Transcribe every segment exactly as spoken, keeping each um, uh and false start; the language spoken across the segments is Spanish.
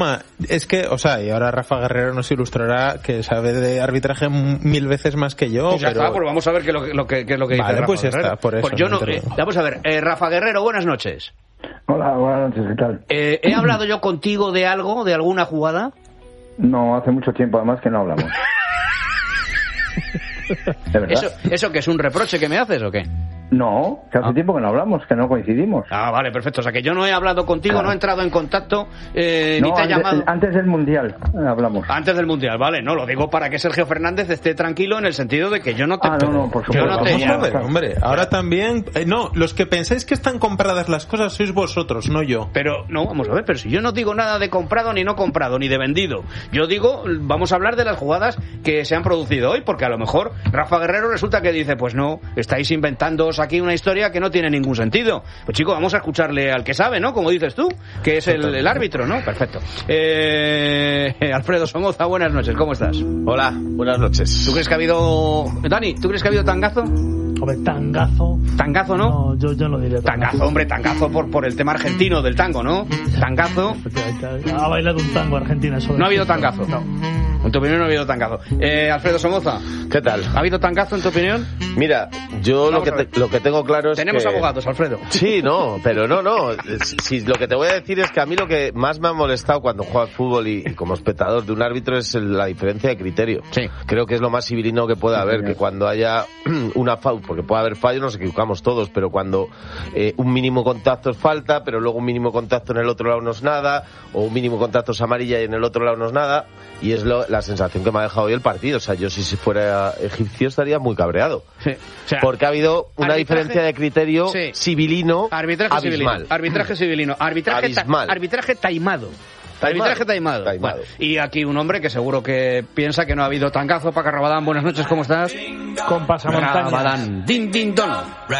Es que, o sea, y ahora Rafa Guerrero nos ilustrará que sabe de arbitraje mil veces más que yo. Pues ya pero... está, pues vamos a ver qué, lo, lo que, qué es lo que vale, dice Rafa pues ya Guerrero. está, por eso. Pues yo no, no eh, vamos a ver, eh, Rafa Guerrero, buenas noches. Hola, buenas noches, ¿qué tal? Eh, ¿He hablado yo contigo de algo, de alguna jugada? No, hace mucho tiempo además que no hablamos. ¿De verdad? ¿Eso, ¿Eso que es un reproche que me haces o qué? No, que hace Ah. tiempo que no hablamos, que no coincidimos. Ah, vale, perfecto. O sea, que yo no he hablado contigo, Claro. no he entrado en contacto, eh, No, ni te he antes, llamado. antes del Mundial eh, hablamos. Antes del Mundial, vale. No, lo digo para que Sergio Fernández esté tranquilo en el sentido de que yo no te... Ah, no, no, por yo supuesto. no te Vamos a llamo. ver, hombre, ahora también... eh, no, los que pensáis que están compradas las cosas sois vosotros, no yo. Pero, no, vamos a ver, pero si yo no digo nada de comprado, ni no comprado, ni de vendido. Yo digo, vamos a hablar de las jugadas que se han producido hoy, porque a lo mejor Rafa Guerrero resulta que dice, pues no, estáis inventándoos aquí una historia que no tiene ningún sentido. Pues chico, vamos a escucharle al que sabe, ¿no? Como dices tú, que es el, el árbitro, ¿no? Perfecto. Eh, Alfredo Somoza, buenas noches, ¿cómo estás? Hola, buenas noches. ¿Tú crees que ha habido... Dani, ¿tú crees que ha habido tangazo? Hombre, tangazo. ¿Tangazo, no? No, yo, yo no diría tangazo. Tangazo, hombre, tangazo por, por el tema argentino del tango, ¿no? Tangazo. Ha bailado un tango Argentina sobre No ha habido esto. tangazo. No. En tu opinión no ha habido tangazo. Eh, Alfredo Somoza, ¿Qué tal? ¿ha habido tangazo en tu opinión? Mira, yo lo Vamos que, a ver. te- lo que tengo claro es Tenemos que... abogados, Alfredo. Sí, no, pero no, no. Si, si lo que te voy a decir es que a mí lo que más me ha molestado cuando juego al fútbol y, y como espectador de un árbitro es el- la diferencia de criterio. Sí. Creo que es lo más civilino que puede haber, que cuando haya una falta, porque puede haber fallo, nos equivocamos todos, pero cuando eh, un mínimo contacto es falta, pero luego un mínimo contacto en el otro lado no es nada, o un mínimo contacto es amarilla y en el otro lado no es nada, y es lo- la sensación que me ha dejado hoy el partido. O sea, yo si fuera egipcio estaría muy cabreado. Sí. O sea, Porque ha habido una arbitraje- diferencia de criterio Sí. civilino arbitraje abismal. civilino. Arbitraje civilino. Arbitraje, ta- Abismal. arbitraje taimado. Taimado. Arbitraje taimado. Taimado. Bueno, y aquí un hombre que seguro que piensa que no ha habido tangazo. Paca Rabadán, buenas noches, ¿cómo estás? Con pasamontañas. Rabadán, din, din, don.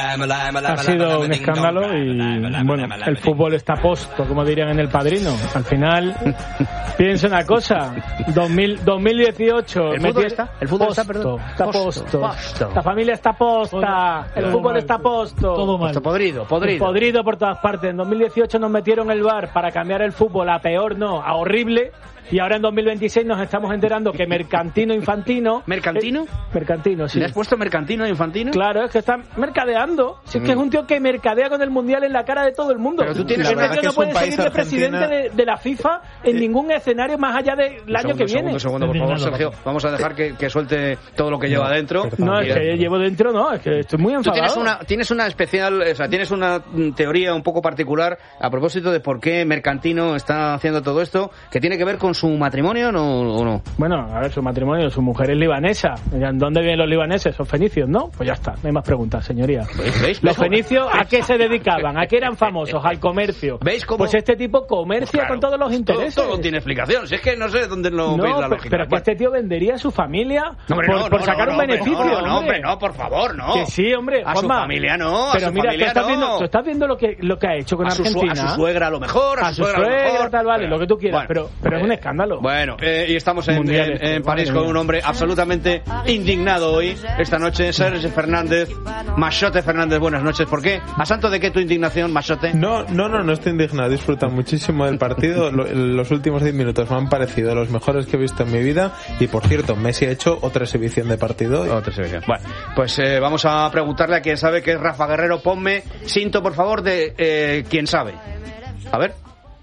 Ha sido un escándalo y, bueno, el fútbol está posto, como dirían en El Padrino. Al final, piensa una cosa, dos mil, dos mil dieciocho... ¿El fútbol meti- está? ¿El fútbol está, perdón? Está Posto, posto. posto. La familia está posta. El Todo fútbol mal. está posto. Todo mal. Esto podrido, podrido. Podrido por todas partes. En dos mil dieciocho nos metieron el V A R para cambiar el fútbol a peor, no, a horrible. Y ahora en dos mil veintiséis nos estamos enterando que Mercantino Infantino... ¿Mercantino? Eh, mercantino, sí. ¿Le has puesto mercantino a infantino? Claro, es que está mercadeando. Si es que es un tío que mercadea con el Mundial en la cara de todo el mundo. Pero tú tienes Ese la verdad tío que no es un puede país, seguir de presidente Argentina, de, de la FIFA en eh, ningún escenario más allá del Un año segundo, que viene. segundo, segundo, por favor, Indignado. Sergio. Vamos a dejar que, que suelte todo lo que lleva adentro. No, es Y- que llevo dentro, no, es que estoy muy Tú enfadado. tienes una, tienes una especial, o sea, tienes una mm, teoría un poco particular a propósito de por qué Mercantino está haciendo todo esto, que tiene que ver con su matrimonio, ¿no, o no? Bueno, a ver, su matrimonio, su mujer es libanesa. Dirán, ¿dónde vienen los libaneses? Son fenicios, ¿no? Pues ya está, no hay más preguntas, señoría. ¿Veis? ¿Veis? Los ¿Veis? fenicios, ¿a qué se dedicaban? ¿A qué eran famosos? Al comercio. ¿Veis cómo? Pues este tipo comercia Pues claro, con todos los intereses. Todo, todo tiene explicación. Si es que no sé dónde lo No, veis la pero, lógica. pero que Bueno. este tío vendería a su familia No, hombre, por, no, por no, sacar no, un hombre, beneficio. No, no, hombre, no, por favor, no. Que sí, hombre, A su Juanma. familia no, a Pero su mira, familia tú estás no. viendo, tú estás viendo lo que lo que ha hecho con a su, su- Argentina. a su suegra a lo mejor, a, a su suegra, a lo suegra, mejor. tal, vale, lo que tú quieras, Bueno, pero pero es un escándalo. Bueno, eh, y estamos en, Mundial en- este, en París madre con mía. un hombre absolutamente indignado hoy, esta noche, Sergio Fernández, Machote Fernández, buenas noches. ¿Por qué? ¿A santo de qué tu indignación, Machote? No, no, no, no estoy indignado. He disfrutado muchísimo del partido. Lo- los últimos diez minutos me han parecido los mejores que he visto en mi vida. Y por cierto, Messi ha hecho otra exhibición de partido. Otra exhibición. Bueno, pues eh, vamos a preguntarle a quien sabe que es Rafa Guerrero. Ponme cinto, por favor, de eh, quien sabe. A ver.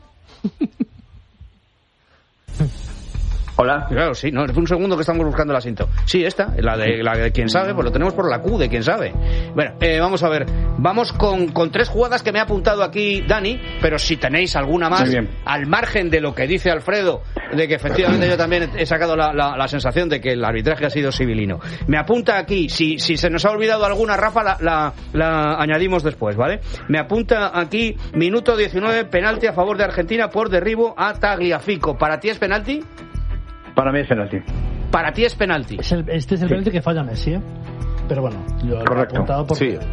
Hola. Claro, sí, no, un segundo que estamos buscando el asiento. Sí, esta, la de, la de quien sabe, pues lo tenemos por la Q de quien sabe. Bueno, eh, vamos a ver, vamos con, con tres jugadas que me ha apuntado aquí Dani, pero si tenéis alguna más, Muy bien. al margen de lo que dice Alfredo, de que efectivamente yo también he sacado la, la, la sensación de que el arbitraje ha sido civilino. Me apunta aquí, si, si se nos ha olvidado alguna, Rafa, la, la, la añadimos después, ¿vale? Me apunta aquí, minuto diecinueve, penalti a favor de Argentina por derribo a Tagliafico. ¿Para ti es penalti? Para mí es penalti. Para ti es penalti. Es el- este es el penalti que falla Messi, ¿eh? Pero bueno, yo lo he Correcto. apuntado porque... Sí.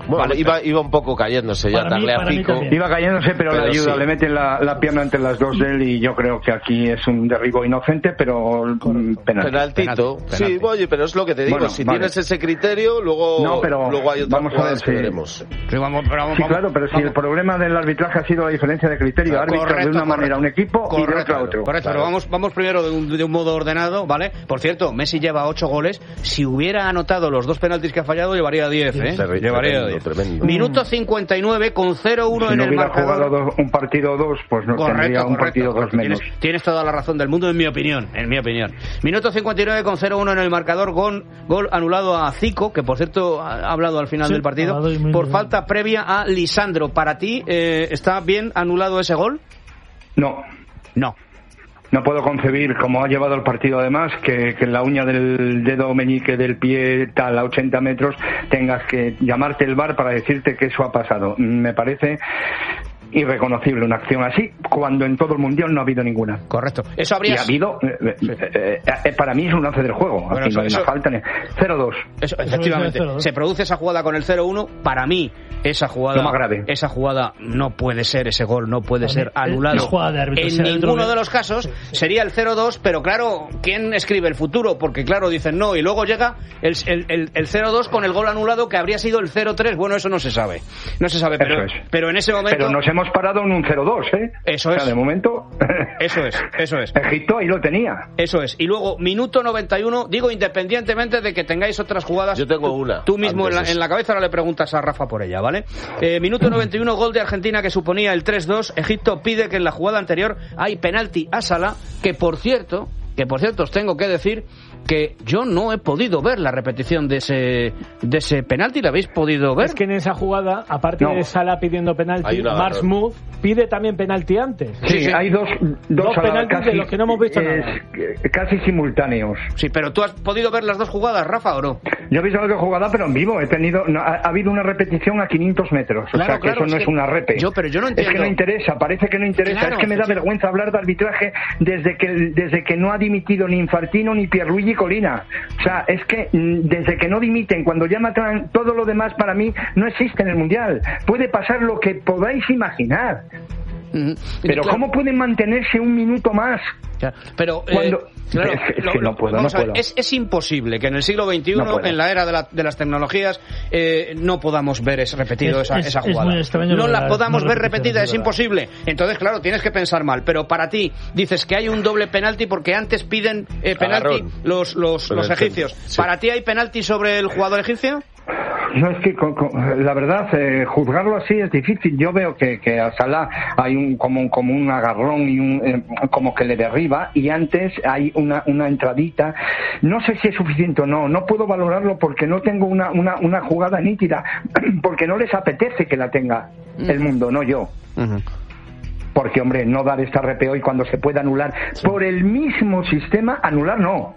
Bueno, vale, iba, iba un poco cayéndose ya, Tagliafico. Iba cayéndose, pero, pero le ayuda, sí. Le meten la, la pierna entre las dos de él y yo creo que aquí es un derribo inocente, pero penalti. Penaltito. Penalti. Sí, oye, pero es lo que te digo, bueno, si vale. tienes ese criterio, luego, no, pero luego hay otras jugadas que veremos. Sí, vamos, pero vamos, sí claro, pero vamos. Si el problema del arbitraje ha sido la diferencia de criterio, ah, árbitro de una manera un equipo correcto, y de otra otro. Correcto, claro. Pero vamos, vamos primero de un, de un modo ordenado, ¿vale? Por cierto, Messi lleva ocho goles, si hubiera anotado los dos penaltis que ha fallado, llevaría diez, ¿eh? Tremendo, llevaría diez. Tremendo. Minuto cincuenta y nueve con cero uno si en no el marcador. Si hubiera jugado dos, un partido dos, pues no correcto, tendría un correcto, partido correcto. dos menos. Tienes, tienes toda la razón del mundo, en mi opinión, en mi opinión. Minuto cincuenta y nueve con cero uno en el marcador, gol, gol anulado a Zico, que por cierto ha hablado al final sí, del partido, por bien. falta previa a Lisandro. ¿Para ti eh, está bien anulado ese gol? No. No. No puedo concebir, como ha llevado el partido además, que, que en la uña del dedo meñique del pie tal a ochenta metros tengas que llamarte el V A R para decirte que eso ha pasado. Me parece irreconocible una acción así, cuando en todo el mundial no ha habido ninguna. Correcto. Eso habría... Y ha habido... Eh, eh, eh, para mí es un lance del juego. Bueno, aquí eso, no hay eso... una falta. Ni... cero dos. Eso, efectivamente. Eso se produce esa jugada con el cero uno. Para mí, esa jugada... Lo más grave. Esa jugada no puede ser, ese gol no puede ser anulado. De en ninguno de los casos sería el cero dos, pero claro, ¿quién escribe el futuro? Porque claro, dicen no, y luego llega el, el, el, el cero dos con el gol anulado que habría sido el cero tres. Bueno, eso no se sabe. No se sabe, pero, es. pero en ese momento... Pero nos hemos parado en un cero dos, ¿eh? Eso es. O sea, de momento... Eso es, eso es. Egipto ahí lo tenía. Eso es. Y luego, minuto noventa y uno, digo, independientemente de que tengáis otras jugadas... Yo tengo tú, una. Tú mismo en la, en la cabeza ahora le preguntas a Rafa por ella, ¿vale? Eh, minuto noventa y uno, gol de Argentina que suponía el tres dos. Egipto pide que en la jugada anterior hay penalti a Salah, que por cierto... que por cierto os tengo que decir que yo no he podido ver la repetición de ese de ese penalti. ¿La habéis podido ver? Es que en esa jugada, aparte no. de Salah pidiendo penalti, Mark Smooth pide también penalti antes. Sí, sí, sí. hay dos, dos, dos penaltis casi, de los que no hemos visto es, nada. Casi simultáneos. Sí, pero ¿tú has podido ver las dos jugadas, Rafa, o no? Yo he visto la jugada, pero en vivo. He tenido, no, ha, ha habido una repetición a quinientos metros. Claro, o sea, que claro, eso no es, es que una repe. Yo, pero yo no entiendo. Es que no interesa, parece que no interesa. Claro, es que me da sí. vergüenza hablar de arbitraje desde que, desde que no ha dimitido ni Infantino ni Pierluigi Colina. O sea, es que desde que no dimiten, cuando ya matan, todo lo demás para mí no existe en el Mundial. Puede pasar lo que podáis imaginar. Mm-hmm. Pero claro. ¿Cómo pueden mantenerse un minuto más? Claro. Pero cuando eh, claro, es, es lo, que no puedo, vamos no a ver, puedo. Es, es imposible que en el siglo veintiuno, no en la era de, la, de las tecnologías, eh, no podamos ver es repetido es, esa, es, esa jugada. No la podamos no ver repetida, es imposible. Entonces, claro, tienes que pensar mal. Pero para ti, dices que hay un doble penalti porque antes piden eh, penalti los, los, los egipcios. Sí. ¿Para ti hay penalti sobre el jugador egipcio? No, es que con, con, la verdad, eh, juzgarlo así es difícil. Yo veo que, que a Salah hay un como, un como un agarrón y un eh, como que le derriba, y antes hay una, una entradita. No sé si es suficiente o no. No puedo valorarlo porque no tengo una, una, una jugada nítida, porque no les apetece que la tenga el mundo, no yo. Uh-huh. Porque, hombre, no dar esta R P O y cuando se puede anular sí. por el mismo sistema, anular no.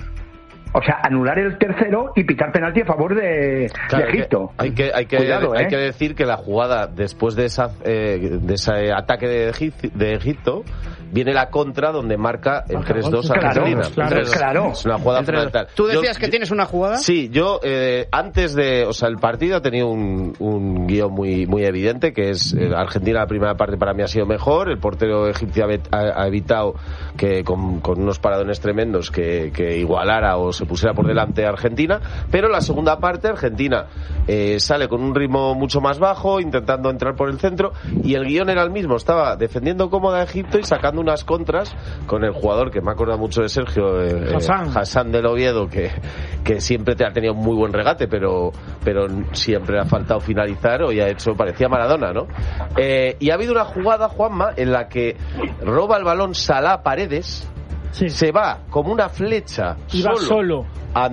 O sea, anular el tercero y pitar penalti a favor de, claro, de Egipto. Hay que, hay, que, Cuidado, hay ¿eh? que decir que la jugada, después de, esa, eh, de ese ataque de, Egip- de Egipto, viene la contra donde marca el tres dos a Argentina. Claro, claro, claro. Es una jugada fundamental. ¿Tú decías yo, que tienes una jugada? Sí, yo eh, antes de... O sea, el partido ha tenido un, un guión muy, muy evidente, que es eh, Argentina, la primera parte para mí ha sido mejor, el portero egipcio ha, ha evitado que con, con unos paradones tremendos que, que igualara o se pusiera por delante a Argentina, pero la segunda parte Argentina eh, sale con un ritmo mucho más bajo, intentando entrar por el centro, y el guión era el mismo, estaba defendiendo cómoda a Egipto y sacando unas contras con el jugador que me acuerda mucho de Sergio, eh, Hassan. Eh, Hassan del Oviedo, que, que siempre te ha tenido muy buen regate, pero, pero siempre ha faltado finalizar, o ya ha hecho, parecía Maradona, ¿no? Eh, y ha habido una jugada, Juanma, en la que roba el balón Salah Paredes, sí. se va como una flecha solo, solo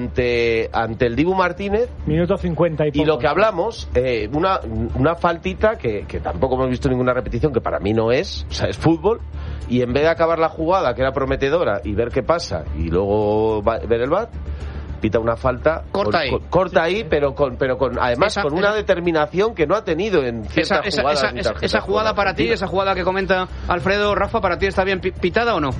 ante ante el Dibu Martínez, minuto cincuenta y poco. Y lo que hablamos, eh, una, una faltita que, que tampoco hemos visto ninguna repetición, que para mí no es, o sea, es fútbol, y en vez de acabar la jugada, que era prometedora, y ver qué pasa, y luego va, ver el V A R, pita una falta corta con, ahí, con, corta ahí pero con pero con además esa, con una esa, determinación que no ha tenido en ciertas esa, jugadas. Esa, esa, esa jugada para ti, esa jugada que comenta Alfredo, Rafa, ¿para ti está bien pitada o no?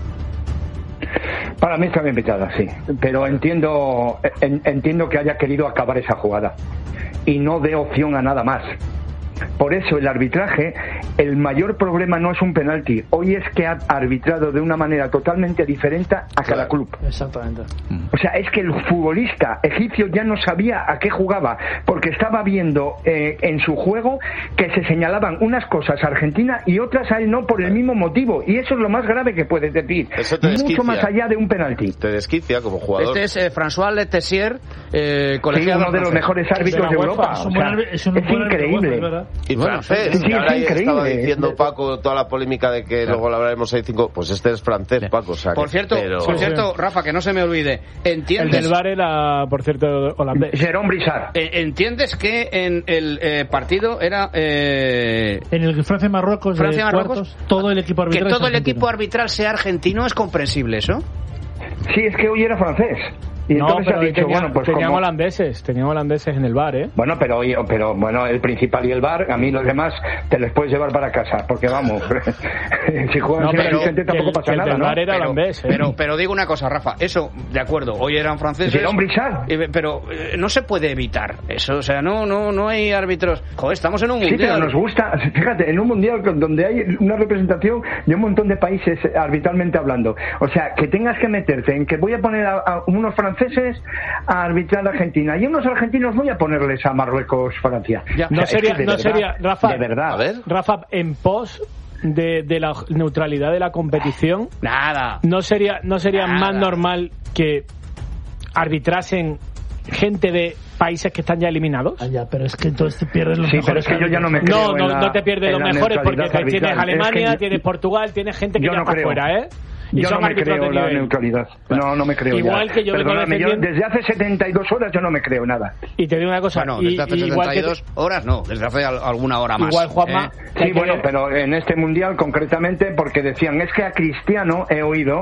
Para mí está bien pitada, sí, pero entiendo en, entiendo que haya querido acabar esa jugada y no dé opción a nada más. Por eso el arbitraje, el mayor problema no es un penalti. Hoy es que ha arbitrado de una manera totalmente diferente a cada claro, club. Exactamente. O sea, es que el futbolista egipcio ya no sabía a qué jugaba, porque estaba viendo eh, en su juego que se señalaban unas cosas a Argentina y otras a él no por el mismo motivo. Y eso es lo más grave que puedes decir. Mucho más allá de un penalti. Te desquicia como jugador. Este es eh, François Letessier, eh, colegiado. Sí, uno de los mejores árbitros de, de Europa. Es, o sea, es, un es increíble. Europa, y francés, sí, sí, ahora es estaba increíble. diciendo Paco toda la polémica de que claro. luego lo hablaremos ahí cinco, pues este es francés, Paco. O sea, por cierto, pero... por cierto, Rafa, que no se me olvide, ¿entiendes? El del V A R era, por cierto, holandés. Jérôme Brissard. ¿Entiendes que en el eh, partido era eh... en el Francia-Marruecos Francia Marruecos todo el equipo arbitral que todo el argentino. equipo arbitral sea argentino? ¿Es comprensible eso? Sí, es que hoy era francés. Y no, entonces pero ha dicho, tenía, bueno, pues tenían como... holandeses, tenían holandeses en el V A R, ¿eh? Bueno, pero pero bueno, el principal y el V A R, a mí los demás te les puedes llevar para casa, porque vamos, si juegan no, sin pero asistente tampoco el, pasa el nada, del ¿no? V A R era pero, holandés, ¿eh? pero, pero digo una cosa, Rafa, eso, de acuerdo, hoy eran franceses... Jérôme Brissard. Eh, pero eh, no se puede evitar eso, o sea, no no no hay árbitros... Joder, estamos en un mundial. Sí, pero nos gusta, fíjate, en un mundial donde hay una representación de un montón de países arbitralmente hablando, o sea, que tengas que meterte en que voy a poner a, a unos franceses a arbitrar a Argentina y unos argentinos voy a ponerles a Marruecos, Francia. Ya. O sea, No sería, es que de no verdad, sería, Rafa, de verdad. A ver. Rafa, en pos de, de la neutralidad de la competición, Nada. no sería, no sería Nada. más normal que arbitrasen gente de países que están ya eliminados. Ah, ya, pero es que entonces te pierdes los Sí, mejores pero es que yo ya no me creo No, en no, la- no te pierdes en los la mejores porque neutralidad te- tienes arbitral. Alemania, Es que tienes Portugal, tienes gente que yo ya no está creo. fuera, ¿eh? Y Yo son no me árbitros creo de la nivel. neutralidad. No, no me creo Igual ya. que yo vengo Perdóname, yo defendiendo- desde hace setenta y dos horas yo no me creo nada. Y te digo una cosa, Bueno, y, desde hace y igual setenta y dos que horas no, desde hace al- alguna hora más. igual Juanma, ¿eh? que hay Sí, que bueno, ver- pero en este mundial concretamente porque decían, es que a Cristiano he oído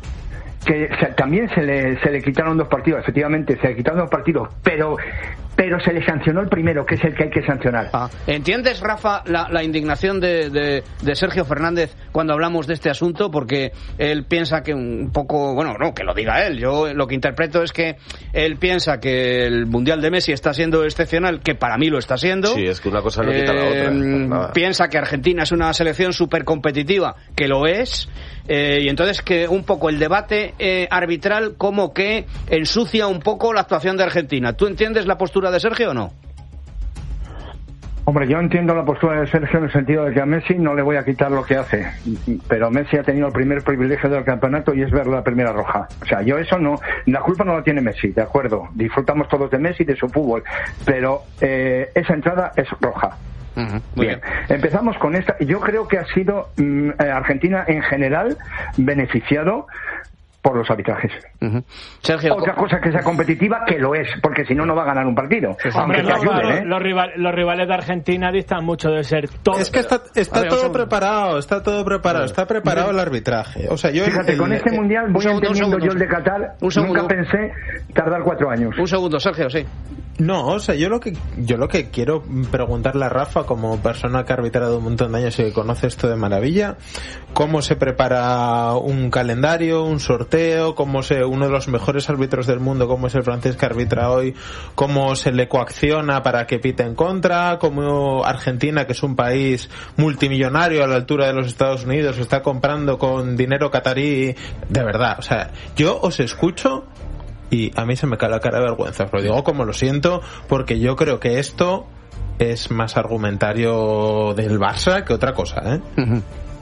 que se- también se le, se le quitaron dos partidos, efectivamente, se le quitaron dos partidos, pero pero se le sancionó el primero, que es el que hay que sancionar. Ah. ¿Entiendes, Rafa, la, la indignación de, de, de Sergio Fernández cuando hablamos de este asunto? Porque él piensa que un poco, bueno, no, que lo diga él, yo lo que interpreto es que él piensa que el Mundial de Messi está siendo excepcional, que para mí lo está siendo. Sí, es que una cosa no quita la otra. Eh, Nada. piensa que Argentina es una selección súper competitiva, que lo es, eh, y entonces que un poco el debate eh, arbitral como que ensucia un poco la actuación de Argentina. ¿Tú entiendes la postura de Sergio o no? Hombre, yo entiendo la postura de Sergio en el sentido de que a Messi no le voy a quitar lo que hace, pero Messi ha tenido el primer privilegio del campeonato y es ver la primera roja. O sea, yo eso no, la culpa no la tiene Messi, de acuerdo, disfrutamos todos de Messi y de su fútbol, pero eh, esa entrada es roja. Uh-huh. Muy Bien. bien. Empezamos con esta. Yo creo que ha sido mm, eh, Argentina en general beneficiado por los arbitrajes. Uh-huh. Sergio, Otra cosa que sea competitiva, que lo es, porque si no, no va a ganar un partido. Hombre, Aunque te los, ayuden, ¿eh? los, rival- los rivales de Argentina distan mucho de ser top. Es que está, está A ver, un todo segundo. preparado, está todo preparado, está preparado el arbitraje. O sea, yo Fíjate, el- con este el- mundial voy segundo, un entendiendo segundo. yo el de Qatar. Un segundo. Nunca pensé tardar cuatro años. un segundo, Sergio, sí. No, o sea, yo lo que yo lo que quiero preguntarle a Rafa, como persona que ha arbitrado un montón de años y que conoce esto de maravilla, cómo se prepara un calendario, un sorteo, cómo se uno de los mejores árbitros del mundo, como es el francés que arbitra hoy, cómo se le coacciona para que pite en contra, cómo Argentina, que es un país multimillonario a la altura de los Estados Unidos, está comprando con dinero catarí, de verdad, o sea, yo os escucho y a mí se me cae la cara de vergüenza. Os lo digo como lo siento, porque yo creo que esto es más argumentario del Barça que otra cosa, ¿eh? Uh-huh.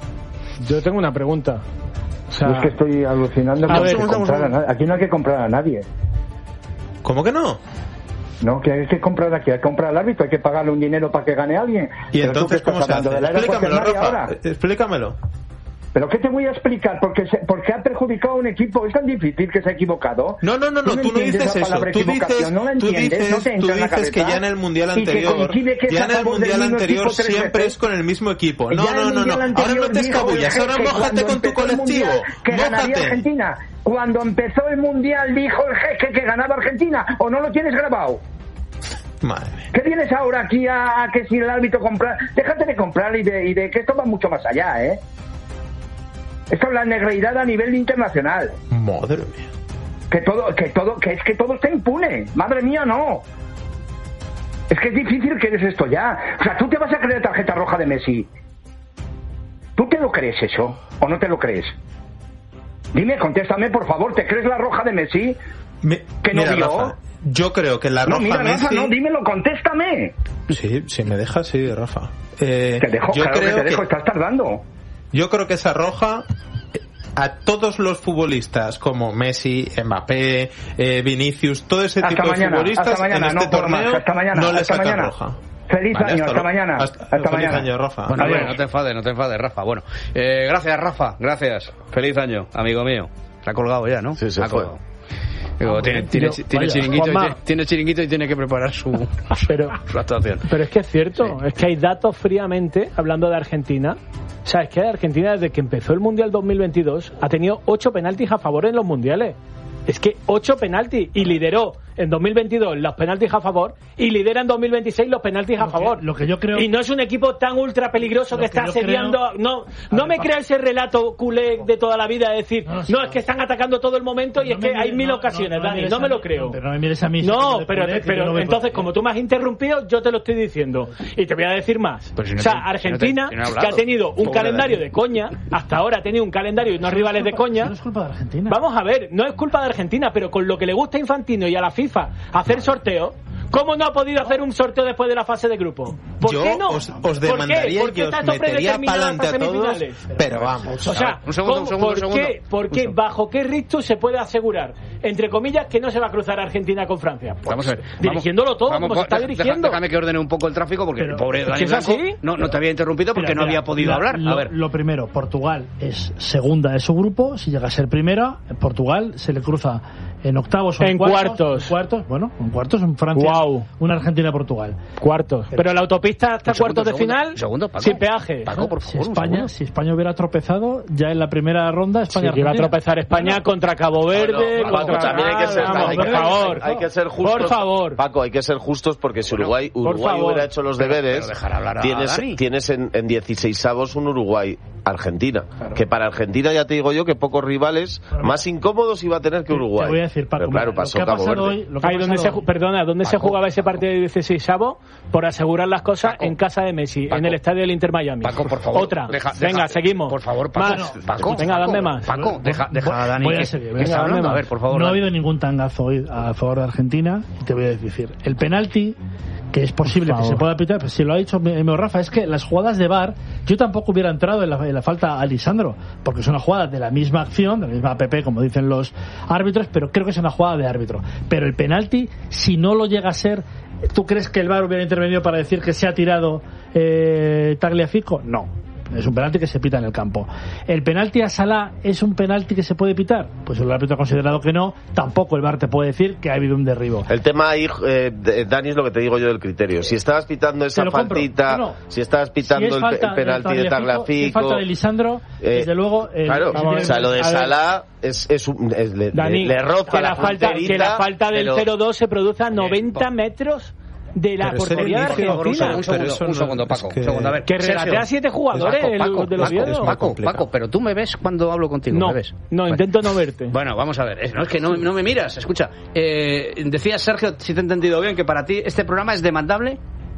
Yo tengo una pregunta. O sea, Yo es que estoy alucinando. A porque ver, hay que comprar a na- aquí no hay que comprar a nadie. ¿Cómo que no? No, que hay que comprar aquí, hay que comprar al árbitro, hay que pagarle un dinero para que gane alguien. ¿Y Pero tú entonces qué estás cómo se hablando, hace? de la era Explícamelo, cuaternaria Rafa. ahora. Explícamelo. ¿Pero qué te voy a explicar? Porque, se, porque ha perjudicado a un equipo. Es tan difícil que se ha equivocado. No, no, no, no, tú no entiendes dices la eso. palabra Tú equivocación, dices, no la tú entiendes, dices, no te tú entra en la dices que cabeza. ya en el mundial Y que anterior, coincide que es ya a en el favor del mundial mismo anterior equipo tres siempre veces. es con el mismo equipo. Ya No, el no, no, no. mundial Ahora anterior no te dijo escabullas, el ahora jeque mójate cuando con tu empezó el colectivo. mundial que ganaría Mójate. Argentina. Cuando empezó el mundial dijo el jeque que ganaba Argentina. ¿O no lo tienes grabado? Madre mía. ¿Qué vienes ahora aquí a, a que si el árbitro compra? Déjate de comprar y de, y de que esto va mucho más allá, ¿eh? Esto es la negreidad a nivel internacional. Madre mía. Que todo, que todo, que es que todo está impune. Madre mía, no. Es que es difícil que eres esto ya. O sea, ¿tú te vas a creer tarjeta roja de Messi? ¿Tú te lo crees eso o no te lo crees? Dime, contéstame, por favor, ¿te crees la roja de Messi? Me, ¿Que no mira, vio? Rafa, yo creo que la No, roja mira, Messi... Rafa, no, dímelo, contéstame. Sí, si me dejas, sí, Rafa. Eh, Te dejo, yo claro creo que te dejo, que, estás tardando. yo creo que esa roja a todos los futbolistas como Messi, Mbappé, eh, Vinicius, todo ese Hasta tipo mañana, de futbolistas hasta mañana, en este no puedo torneo más, hasta mañana, no le hasta sacan mañana. roja. Feliz Vale, año, hasta lo- mañana. Hasta, Hasta feliz mañana. año, Rafa. Bueno, Adiós. bueno, no te enfades, no te enfades, Rafa. Bueno, eh, gracias, Rafa, gracias. Feliz año, amigo mío. Se ha colgado ya, ¿no? Sí, se ha fue. colgado. Digo, tiene, tiene, Yo- tiene vaya, chiringuito y Juanma. tiene, tiene chiringuito y tiene que preparar su, Pero, su actuación. pero es que es cierto, Sí. es que hay datos fríamente, hablando de Argentina. O sea, es que Argentina desde que empezó el Mundial dos mil veintidós ha tenido ocho penaltis a favor en los mundiales. Es que ocho penaltis y lideró en dos mil veintidós los penaltis a favor y lidera en dos mil veintiséis los penaltis a Lo que- favor. lo que yo creo- Y no es un equipo tan ultra peligroso Lo que que está yo asediando. creo- No, A no ver, me pa- crea ese relato culé de toda la vida de decir, No, no, sí, no. es que están atacando todo el momento y No es que me hay mires- mil no, ocasiones, no, no Dani, mires no a me mí, lo creo. no, pero no me mires a mí, No, de pero, culé, que yo pero no voy entonces, por- como tú me has interrumpido, yo te lo estoy diciendo. Y te voy a decir más. Pero si no o sea, te- si no te- Argentina, si no he que hablado. ha tenido un Pobre calendario Dani. de coña, hasta ahora ha tenido un calendario y unos rivales de coña. No es culpa de Argentina. Vamos a ver, no es culpa de Argentina, pero con lo que le gusta a Infantino y a la FIFA hacer sorteos, ¿cómo no ha podido hacer un sorteo después de la fase de grupo? ¿Por Yo qué no? os, os ¿Por qué? demandaría ¿Por y qué os está esto metería predeterminado pa'lante a hasta todos, semifinales? pero vamos. O sea, Un segundo, un ¿cómo- segundo, ¿por un segundo. qué, por qué, bajo qué rictus se puede asegurar, entre comillas, que no se va a cruzar Argentina con Francia? Pues, Vamos a ver. dirigiéndolo todo, vamos, como se está deja- dirigiendo. Déjame que ordene un poco el tráfico porque Pero- el pobre ¿es Dani que es Blanco así? no, no te había interrumpido porque Mira, no había mira, podido la- hablar. Lo, A ver. lo primero, Portugal es segunda de su grupo. Si llega a ser primera, Portugal se le cruza en octavos o en, En cuartos. En cuartos, bueno, en cuartos en Francia. Guau. Una Argentina-Portugal. Cuartos. Pero la autopista hasta Un segundo, cuartos de un segundo, final, un segundo, Paco. sin peaje. Paco, por Si favor, un España, segundo. si España hubiera tropezado ya en la primera ronda, Sí, España que iba a tropezar España contra Cabo Verde, No, no, Paco, contra... también hay que ser, Vamos, hay por que- favor. hay que ser justos. Por favor. Paco, hay que ser justos porque si Uruguay, por Uruguay favor. hubiera hecho los deberes, pero dejar hablar a tienes, Dani. tienes en, en dieciseisavos un Uruguay-Argentina. Que para Argentina ya te digo yo que pocos rivales más incómodos iba a tener que Te- Uruguay. Te voy a decir, Paco, Pero claro, mira, pasó lo que ha Cabo pasado Verde. hoy, lo que ha Ahí donde se, pasado ju- perdona, ¿dónde se Paco. jugaba ese partido de dieciseisavo? Por asegurar las cosas Paco. en casa de Messi, Paco. en el estadio del Inter Miami. Paco, por favor. Otra. Deja- Venga, deja- seguimos. Por favor, Paco. Más. Paco, Venga, Paco, dame más. Paco, deja, deja a Dani Voy a que, seguir, que venga, está dame hablando. A más. ver, por favor. No ha Dani. habido ningún tangazo hoy a favor de Argentina. Y te voy a decir, el penalti, que es posible Por que se favor. pueda pitar, pues si lo ha dicho mi- mi Rafa, es que las jugadas de V A R, yo tampoco hubiera entrado en la, en la falta a Lisandro, porque es una jugada de la misma acción, de la misma A P P, como dicen los árbitros, pero creo que es una jugada de árbitro. Pero el penalti, si no lo llega a ser, ¿tú crees que el V A R hubiera intervenido para decir que se ha tirado eh, Tagliafico? No. Es un penalti que se pita en el campo. ¿El penalti a Salah es un penalti que se puede pitar? Pues el árbitro ha considerado que no. Tampoco el V A R te puede decir que ha habido un derribo. El tema ahí, eh, de- Dani, es lo que te digo yo del criterio. Si estabas pitando esa Te lo compro. faltita, No, no. si estabas pitando Si es el, falta el penalti de si es Tagliafico, falta de Lisandro, eh, desde luego... el- claro, el- o sea, lo de a ver. Salah es, es, un, es- le, Dani, le, le roza que la, falta, punterita, que la falta del pero- cero dos se produce a noventa metros de la Pero ese portería de inicio, Por favor, un Argentina. segundo, un Pero segundo, eso un no- segundo, es Paco. que- Un segundo, a ver. Que relatea Sergio. a siete jugadores Paco, el- Paco, de los Paco, Oviedo. Paco, complicado. Paco, pero tú me ves cuando hablo contigo, No, ¿me ves? no, Bueno. intento no verte. Bueno, vamos a ver. Es, no, es que no, no me miras. Escucha, eh, decía Sergio, si te he entendido bien, que para ti este programa es demandable.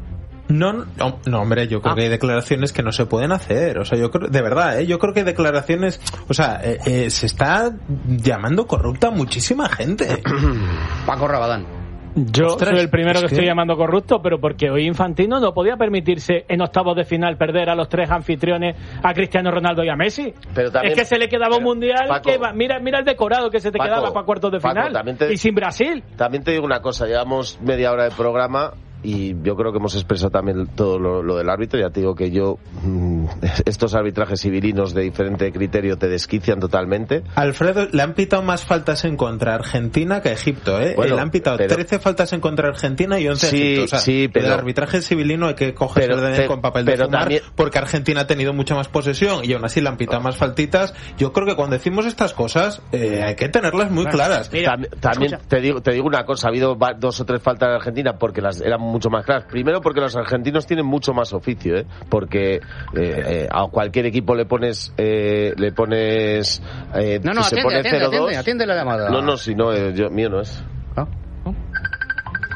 No, no, no, hombre, yo creo Ah. que hay declaraciones que no se pueden hacer. O sea, yo creo, de verdad, ¿eh? Yo creo que hay declaraciones, o sea, eh, eh, se está llamando corrupta a muchísima gente. Paco Rabadán. Yo Ostras, soy el primero es que que- estoy llamando corrupto, pero porque hoy Infantino no podía permitirse en octavos de final perder a los tres anfitriones, a Cristiano Ronaldo y a Messi. Pero también- es que se le quedaba un pero, mundial Paco, que va, mira, mira el decorado que se te Paco, quedaba para cuartos de Paco, final. también te- Y sin Brasil. También te digo una cosa, llevamos media hora de programa y yo creo que hemos expresado también todo lo, lo del árbitro. Ya te digo que yo, mmm, estos arbitrajes civilinos de diferente criterio te desquician totalmente. Alfredo, le han pitado más faltas en contra a Argentina que a Egipto, ¿eh? Bueno, le han pitado pero- trece faltas en contra a Argentina y once a Sí, Egipto. O sea, sí, pero- el arbitraje civilino hay que cogerse pero- pero- con papel de pero fumar también- porque Argentina ha tenido mucha más posesión y aún así le han pitado más faltitas. Yo creo que cuando decimos estas cosas eh, hay que tenerlas muy claras. Mira, Tam- también escucha. te digo, te digo una cosa, ha habido va- dos o tres faltas de Argentina porque las eran mucho más claras. Primero porque los argentinos tienen mucho más oficio, ¿eh? Porque eh, eh, a cualquier equipo le pones eh, le pones eh, No, no, si se atiende, pone atiende, cero dos. atiende, atiende la llamada. No, no, si no, eh, yo, mío no es. ¿Ah?